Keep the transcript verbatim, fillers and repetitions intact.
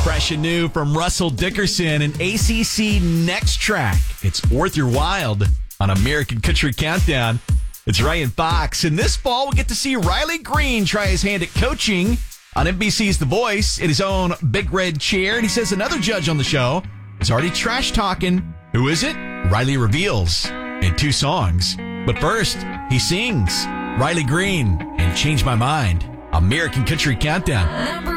Fresh and new from Russell Dickerson and A C C Next Track. It's Worth Your While on American Country Countdown. It's Ryan Fox. And this fall, we'll get to see Riley Green try his hand at coaching on N B C's The Voice in his own big red chair. And he says another judge on the show is already trash talking. Who is it? Riley reveals in two songs. But first, he sings Riley Green and Change My Mind. American Country Countdown.